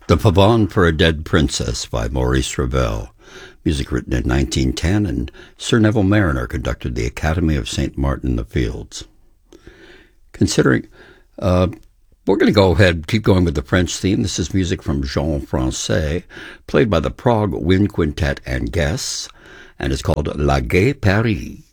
The Pavane for a Dead Princess by Maurice Ravel. Music written in 1910, and Sir Neville Mariner conducted the Academy of St. Martin-in-the-Fields. Considering, we're going to go ahead, keep going with the French theme. This is music from Jean Francais, played by the Prague Wind Quintet and Guests, and it's called La Gaie Paris.